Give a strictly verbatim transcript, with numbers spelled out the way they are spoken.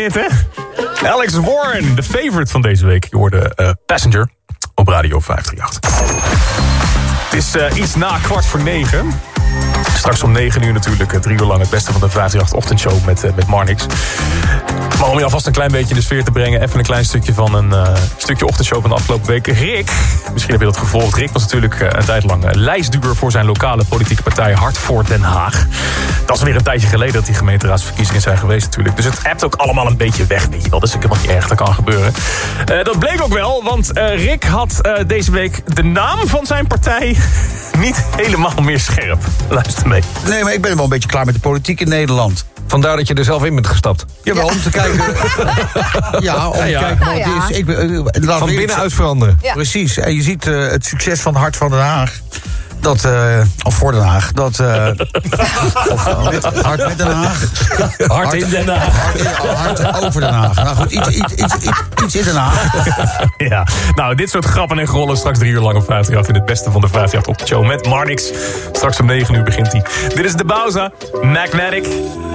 hit, hè? Alex Warren, de favorite van deze week. Je hoorde uh, Passenger op Radio vijf drie acht. Het is uh, iets na kwart voor negen. Straks om negen uur natuurlijk, drie uur lang het beste van de vijf drie acht ochtendshow met, uh, met Marnix. Maar om je alvast een klein beetje in de sfeer te brengen, even een klein stukje van een uh, stukje ochtendshow van de afgelopen week. Rick, misschien heb je dat gevolgd. Rick was natuurlijk uh, een tijd lang uh, lijstduur voor zijn lokale politieke partij Hart voor Den Haag. Dat is weer een tijdje geleden dat die gemeenteraadsverkiezingen zijn geweest natuurlijk. Dus het appt ook allemaal een beetje weg, weet je wel. Dat is ook helemaal niet erg, dat kan gebeuren. Uh, dat bleek ook wel, want uh, Rick had uh, deze week de naam van zijn partij niet helemaal meer scherp. Luister mee. Nee, maar ik ben wel een beetje klaar met de politiek in Nederland. Vandaar dat je er zelf in bent gestapt. Jawel, ja. om te kijken... ja, om te ja, ja. kijken wat het is. Ik, uh, van binnenuit veranderen. Ja. Precies. En je ziet uh, het succes van Hart van Den Haag. Dat, uh, of voor Den Haag. Dat, uh, of met, Hart met Den Haag. Hart, hart in Den Haag. Hart, hart over Den Haag. Nou goed, iets, iets, iets, iets, iets in Den Haag. Ja, nou, dit soort grappen en grollen straks drie uur lang op vijf drie acht in het beste van de vijf drie acht op de show met Marnix. Straks om negen uur begint hij. Dit is de Bauza, Magnetic.